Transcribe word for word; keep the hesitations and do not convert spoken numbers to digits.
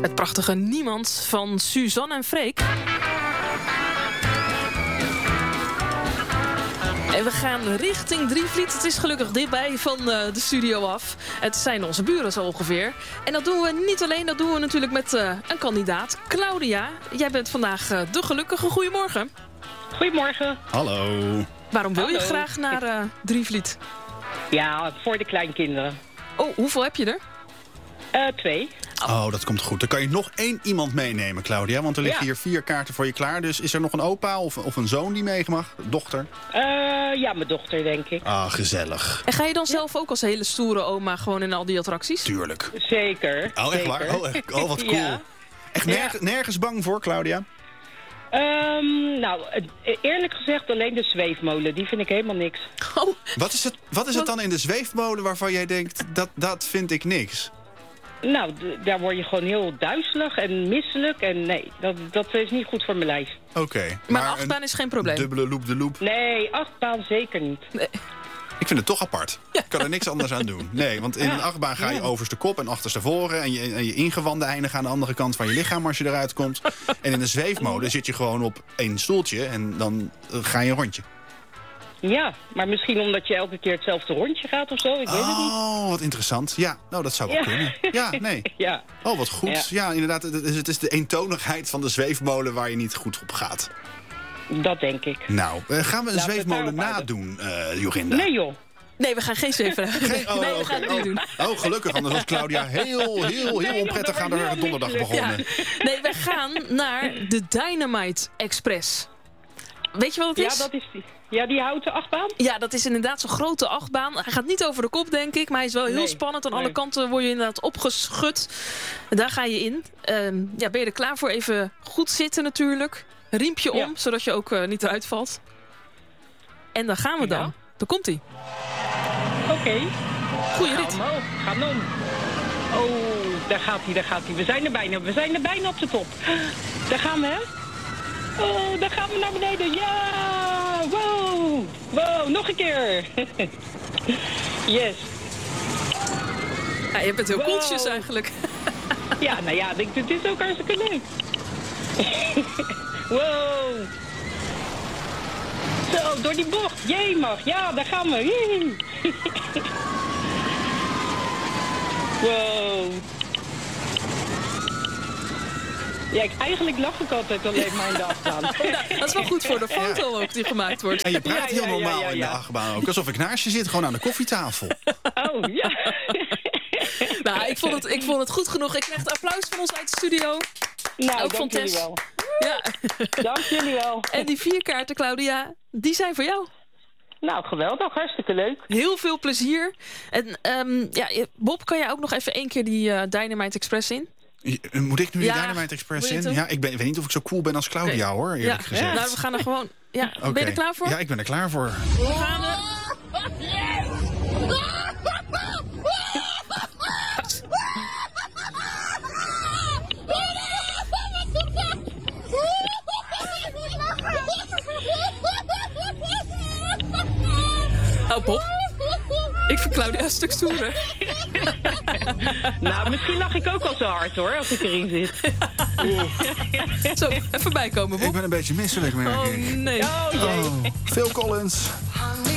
Het prachtige Niemand van Suzanne en Freek. En we gaan richting Drievliet. Het is gelukkig dichtbij van uh, de studio af. Het zijn onze buren zo ongeveer. En dat doen we niet alleen, dat doen we natuurlijk met uh, een kandidaat. Claudia, jij bent vandaag uh, de gelukkige. Goedemorgen. Goedemorgen. Hallo. Waarom wil Hallo. je graag naar uh, Drievliet? Ja, voor de kleinkinderen. Oh, hoeveel heb je er? Uh, twee. Oh, dat komt goed. Dan kan je nog één iemand meenemen, Claudia. Want er liggen Ja. hier vier kaarten voor je klaar. Dus is er nog een opa of, of een zoon die mee mag? Dochter? Uh, ja, mijn dochter, denk ik. Ah, gezellig. En ga je dan zelf ook als hele stoere oma gewoon in al die attracties? Tuurlijk. Zeker. Oh, echt zeker. waar? Oh, echt, oh, wat cool. Ja. Echt nerg- nergens bang voor, Claudia? Um, nou, uh, eerlijk gezegd alleen de zweefmolen. Die vind ik helemaal niks. Oh, Wat is het, wat is het dan in de zweefmolen waarvan jij denkt, dat, dat vind ik niks? Nou, d- daar word je gewoon heel duizelig en misselijk. En nee, dat, dat is niet goed voor mijn lijf. Oké. Okay, maar een achtbaan is geen probleem. Dubbele loop de loop. Nee, achtbaan zeker niet. Nee. Ik vind het toch apart. Ik kan er niks anders aan doen. Nee, want in Ja. een achtbaan ga je Ja. overste kop en achterstevoren. En je, en je ingewanden eindigen aan de andere kant van je lichaam als je eruit komt. En in een zweefmolen zit je gewoon op één stoeltje en dan uh, ga je een rondje. Ja, maar misschien omdat je elke keer hetzelfde rondje gaat of zo. Ik weet het niet. Oh, wat interessant. Ja, nou dat zou wel Ja. kunnen. Ja, nee. Ja. Oh, wat goed. Ja. Ja, inderdaad. Het is, het is de eentonigheid van de zweefmolen waar je niet goed op gaat. Dat denk ik. Nou, uh, gaan we een Laten we het zweefmolen daarop houden. nadoen, uh, Jorinda? Nee joh. Nee, we gaan geen zweven. Geen- oh, nee, we oké. gaan het niet doen. Oh, oh, gelukkig, anders was Claudia heel, heel, heel onprettig aan de donderdag begonnen. Ja. Nee, we gaan naar de Dynamite Express. Weet je wat het Ja, is? dat is die. Ja, die houten achtbaan? Ja, dat is inderdaad zo'n grote achtbaan. Hij gaat niet over de kop, denk ik. Maar hij is wel heel Nee, spannend. Aan nee. alle kanten word je inderdaad opgeschud. En daar ga je in. Um, ja, ben je er klaar voor? Even goed zitten natuurlijk. Riempje om, Ja. zodat je ook uh, niet eruit valt. En dan gaan we dan. Ja. Daar komt hij. Oké. Okay. Goeie Ga rit. omhoog. Ga om. Oh, daar gaat hij, daar gaat hij. We zijn er bijna. We zijn er bijna op de top. Daar gaan we, hè? Oh, daar gaan we naar beneden. Ja! Wow! Wow, nog een keer. Yes. Ja, je bent heel Wow. koeltjes eigenlijk. Ja, nou ja, dit, dit is ook hartstikke leuk. Wow! Zo, door die bocht. Jemig. Ja, daar gaan we. Jee. Wow. Ja, ik, eigenlijk lach ik altijd alleen maar in de achtbaan. Nou, dat is wel goed voor de foto ook die gemaakt wordt. En je praat Ja, ja, heel normaal ja, ja, in de ja. achtbaan ook. Alsof ik naast je zit, gewoon aan de koffietafel. Oh, ja. Nou, ik vond, het, ik vond het goed genoeg. Ik krijg het applaus van ons uit de studio. Nou, Ook van dank jullie Tess. wel. Ja. Dank jullie wel. En die vier kaarten, Claudia, die zijn voor jou. Nou, geweldig. Hartstikke leuk. Heel veel plezier. En um, ja, Bob, kan jij ook nog even één keer die uh, Dynamite Express in? Moet ik nu Ja, die Dynamite Express wil je in? het Ja, ik, ben, ik weet niet of ik zo cool ben als Claudia, Nee. hoor, eerlijk ja. gezegd. Nou, we gaan er gewoon... Ja, Oké. ben je er klaar voor? Ja, ik ben er klaar voor. We gaan er... Oh, Bob. Ik vind Claudia een stuk stoerder. Nou, misschien lach ik ook al zo hard, hoor, als ik erin zit. Zo, even bijkomen, Bob. Ik ben een beetje misselijk, merk Oh, ik. nee. Oh, jee. Oh, Phil Collins.